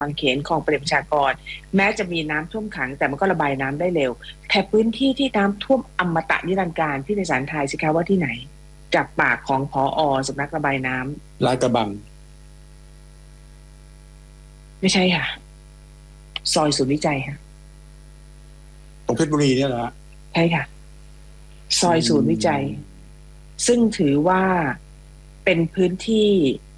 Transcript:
บางเขนคลองเปรมประชากรแม้จะมีน้ำท่วมขังแต่มันก็ระบายน้ำได้เร็วแต่พื้นที่ที่น้ำท่วมอมตะนิรันดร์การพี่ไพศาลทายสิคะว่าที่ไหนจากปากของผอ.สำนักระบายน้ลาดกระบังำไม่ใช่ค่ะซอยศูนย์วิจัยค่ะตรงเพชรบุรีเนี่ยเหรอฮะใช่ค่ะซอยศูนย์วิจัยซึ่งถือว่าเป็นพื้นที่